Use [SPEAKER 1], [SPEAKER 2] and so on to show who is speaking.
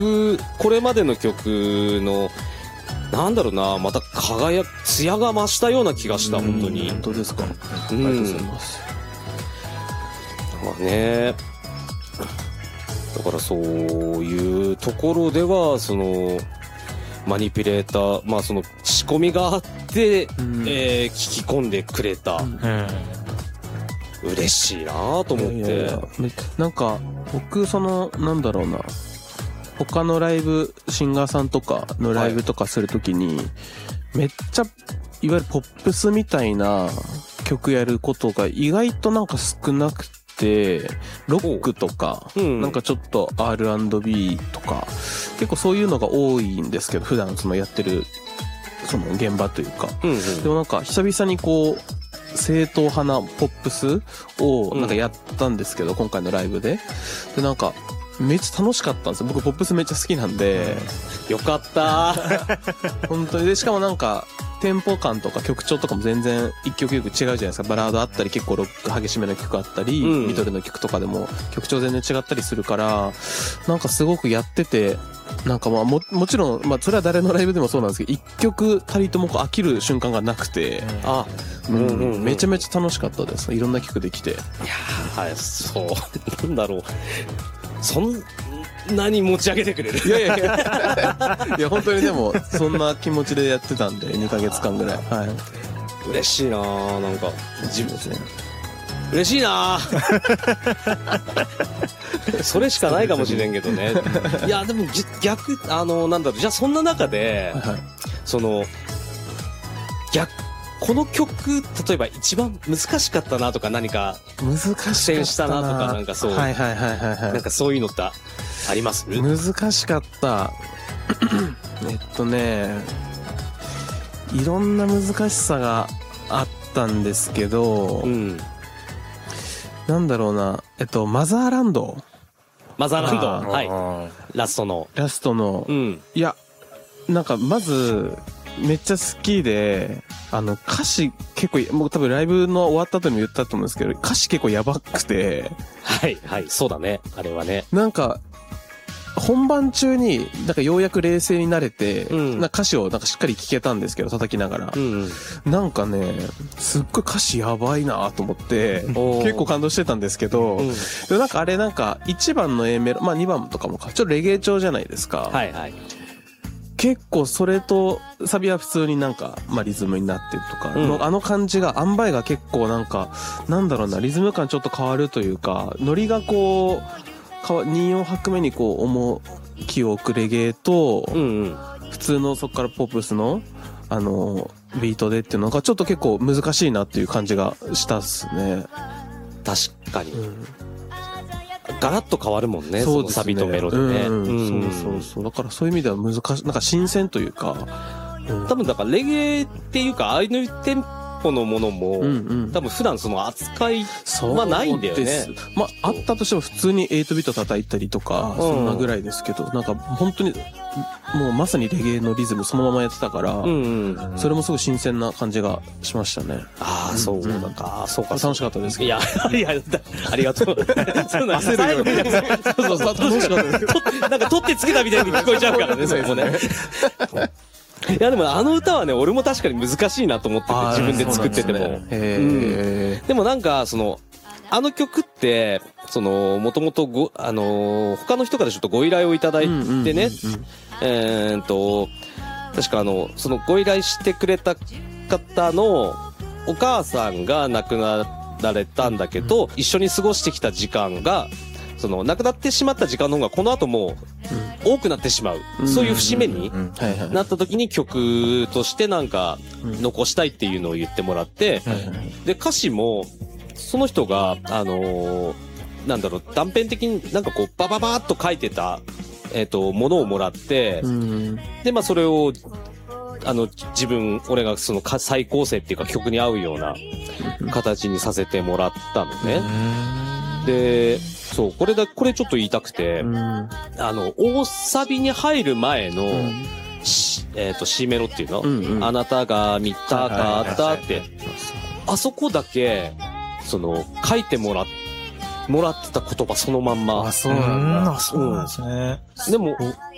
[SPEAKER 1] これまでの曲のなんだろうな、また艶が増したような気がした。本当に。
[SPEAKER 2] 本当ですか。ありがとうございます。
[SPEAKER 1] まあね、だからそういうところではそのマニピュレーター、まあその仕込みがあって、聞き込んでくれた。嬉しいなと思って。
[SPEAKER 2] なんか僕なんだろうな、他のライブシンガーさんとかのライブとかするときに、めっちゃいわゆるポップスみたいな曲やることが意外となんか少なくて、ロックとか、なんかちょっと R&B とか結構そういうのが多いんですけど、普段やってる現場というか、でもなんか久々にこう正統派なポップスをなんかやったんですけど、今回のライブでなんかめっちゃ楽しかったんですよ。僕ポップスめっちゃ好きなんで。
[SPEAKER 1] よかった
[SPEAKER 2] 本当に。でしかもなんかテンポ感とか曲調とかも全然一曲一曲違うじゃないですか。バラードあったり、結構ロック激しめの曲あったり、ミドルの曲とかでも曲調全然違ったりするから、なんかすごくやってて、なんかまあ もちろん、まあそれは誰のライブでもそうなんですけど、一曲たりとも飽きる瞬間がなくて、めちゃめちゃ楽しかったです。いろんな曲できて。い
[SPEAKER 1] や、そうなんだろう、そんなに持ち上げてくれる。
[SPEAKER 2] いやいや本当に。でもそんな気持ちでやってたんで、2ヶ月間ぐらい。はい。
[SPEAKER 1] 嬉しいな、なんか自分ですね。嬉しいなそれしかないかもしれんけどね。いやでも逆、なんだろう、じゃあそんな中で、この曲例えば一番難しかったなとか、何か
[SPEAKER 2] 難しか
[SPEAKER 1] したなとか、なんかそう、なんかそういうのってあります？
[SPEAKER 2] 難しかった。いろんな難しさがあったんですけど、なんだろうな、マザーランド、はい、ラストの、いや、なんかまずめっちゃ好きで、歌詞結構、もう多分ライブの終わった後にも言ったと思うんですけど、歌詞結構やばくて。
[SPEAKER 1] はいはい、そうだね、あれはね。
[SPEAKER 2] なんか本番中になんかようやく冷静になれて、なんか歌詞をなんかしっかり聴けたんですけど、叩きながら、なんかね、すっごい歌詞やばいなと思って結構感動してたんですけど、でもなんかあれ、なんか1番の A メロ、まあ2番とかもちょっとレゲエ調じゃないですか。はいはい。結構それとサビは普通になんか、まあリズムになってるとか、あの感じが、塩梅が結構なんか、なんだろうな、リズム感ちょっと変わるというか、ノリがこう2、4拍目にこう重きを置くレゲエと、普通のそこからポップスのビートでっていうのがちょっと結構難しいなっていう感じがしたっすね。
[SPEAKER 1] 確かに、ガラッと変わるもんね、そのサビとメロでね。
[SPEAKER 2] そうだからそういう意味では難しい、なんか新鮮というか、
[SPEAKER 1] 多分だからレゲエっていうか、ああいうテンポのものも、多分普段その扱いはないんだよね。
[SPEAKER 2] まああったとしても普通に8ビート叩いたりとか、そんなぐらいですけど、なんか本当にもうまさにレゲエのリズムそのままやってたから、それもすごい新鮮な感じがしましたね。
[SPEAKER 1] ああ、そうだか、そうか。
[SPEAKER 2] 楽しかったですけど。
[SPEAKER 1] いや、ありがとう。
[SPEAKER 2] 焦るよね。そう楽しかったです。
[SPEAKER 1] なんか取ってつけたみたいに聞こえちゃうからね、そこね。いやでもあの歌はね、俺も確かに難しいなと思ってて、自分で作ってても。でもなんかあの曲ってもともと他の人からちょっとご依頼をいただいてね、確かそのご依頼してくれた方のお母さんが亡くなられたんだけど、一緒に過ごしてきた時間が亡くなってしまった時間の方がこの後も多くなってしまう、そういう節目になった時に曲としてなんか残したいっていうのを言ってもらって、で歌詞もその人がなんだろう、断片的になんかこうバババーっと書いてたものをもらって、でまあそれを俺が再構成っていうか曲に合うような形にさせてもらったのね。でそう、これちょっと言いたくて、大サビに入る前の、C メロっていうの、あなたが見たかったって、あそこだけ、書いてもらってた言葉そのまんま。
[SPEAKER 3] そうなんだ。そうなんですね。
[SPEAKER 1] でも、